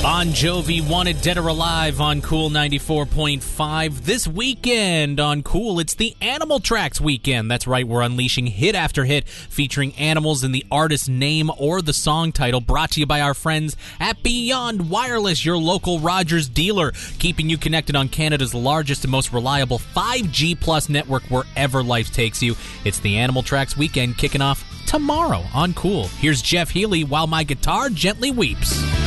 Bon Jovi, Wanted Dead or Alive on Cool 94.5. This weekend on Cool, it's the Animal Tracks weekend. That's right, we're unleashing hit after hit featuring animals in the artist's name or the song title, brought to you by our friends at Beyond Wireless, your local Rogers dealer, keeping you connected on Canada's largest and most reliable 5G plus network wherever life takes you. It's the Animal Tracks weekend kicking off tomorrow on Cool. Here's Jeff Healey, While My Guitar Gently Weeps.